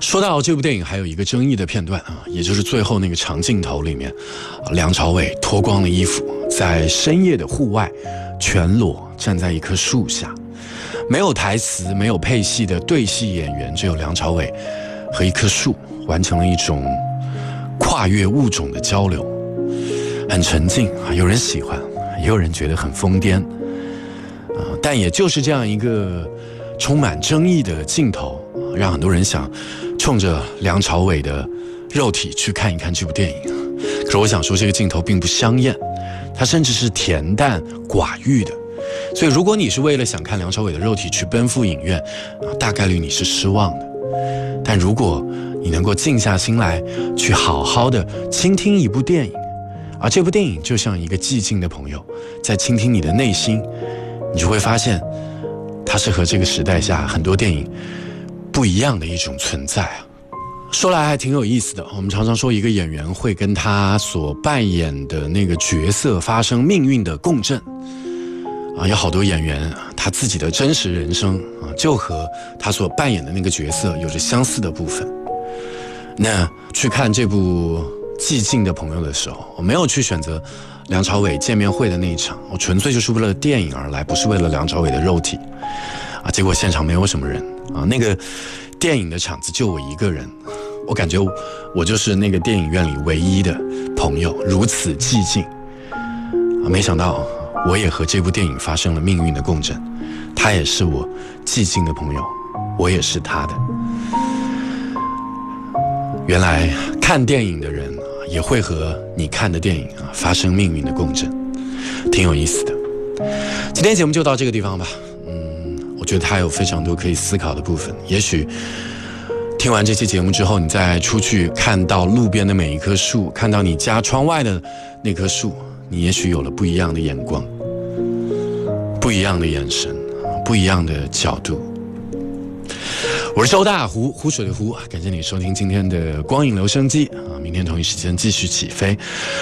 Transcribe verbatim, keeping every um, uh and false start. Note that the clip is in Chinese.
说到这部电影还有一个争议的片段啊，也就是最后那个长镜头里面，梁朝伟脱光了衣服，在深夜的户外全裸站在一棵树下，没有台词没有配戏的对戏演员，只有梁朝伟和一棵树，完成了一种跨越物种的交流，很沉静啊，有人喜欢，也有人觉得很疯癫啊，但也就是这样一个充满争议的镜头，让很多人想冲着梁朝伟的肉体去看一看这部电影。可是我想说，这个镜头并不香艳，它甚至是恬淡寡欲的。所以如果你是为了想看梁朝伟的肉体去奔赴影院，大概率你是失望的。但如果你能够静下心来，去好好的倾听一部电影，而这部电影就像一个寂静的朋友，在倾听你的内心，你就会发现它是和这个时代下很多电影不一样的一种存在啊。说来还挺有意思的，我们常常说一个演员会跟他所扮演的那个角色发生命运的共振啊，有好多演员他自己的真实人生啊，就和他所扮演的那个角色有着相似的部分。那去看这部寂静的朋友的时候，我没有去选择梁朝伟见面会的那一场，我纯粹就是为了电影而来，不是为了梁朝伟的肉体啊。结果现场没有什么人啊，那个电影的场子就我一个人，我感觉我就是那个电影院里唯一的朋友，如此寂静啊。没想到我也和这部电影发生了命运的共振，他也是我寂静的朋友，我也是他的。原来看电影的人也会和你看的电影啊发生命运的共振，挺有意思的。今天节目就到这个地方吧。嗯，我觉得它有非常多可以思考的部分。也许听完这期节目之后，你再出去看到路边的每一棵树，看到你家窗外的那棵树，你也许有了不一样的眼光，不一样的眼神，不一样的角度。我是周大湖，湖水的湖，感谢你收听今天的光影留声机啊！明天同一时间继续起飞。